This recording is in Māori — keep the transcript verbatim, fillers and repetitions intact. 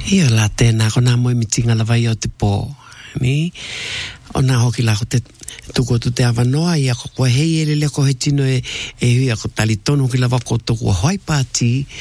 Ia la tēnā kona moe mitinga la vai o te pō. Ni? O nā hoki la ko te tuko tu te awanoa ia ko koe hei ele le ko he tino e, e hui a ko tali tonu ki la wako tuku a hoi pāti